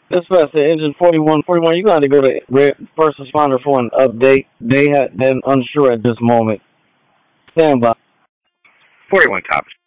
Dispatch to engine 41. 41, you're going to go to first responder for an update. They're unsure at this moment. Stand by. 41 cops.